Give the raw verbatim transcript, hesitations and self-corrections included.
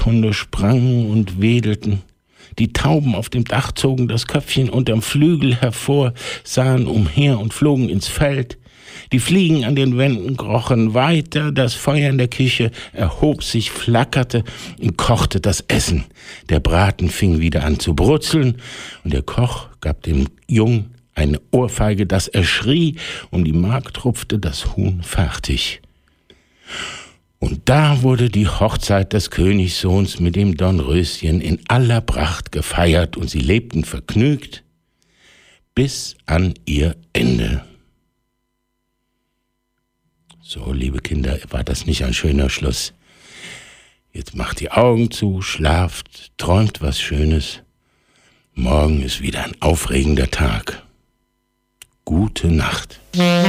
Hunde sprangen und wedelten. Die Tauben auf dem Dach zogen das Köpfchen unterm Flügel hervor, sahen umher und flogen ins Feld. Die Fliegen an den Wänden krochen weiter, das Feuer in der Küche erhob sich, flackerte und kochte das Essen. Der Braten fing wieder an zu brutzeln und der Koch gab dem Jungen eine Ohrfeige, dass er schrie, um die Magd rupfte das Huhn fertig. Und da wurde die Hochzeit des Königssohns mit dem Dornröschen in aller Pracht gefeiert und sie lebten vergnügt bis an ihr Ende. So, liebe Kinder, war das nicht ein schöner Schluss? Jetzt macht die Augen zu, schlaft, träumt was Schönes. Morgen ist wieder ein aufregender Tag. Gute Nacht.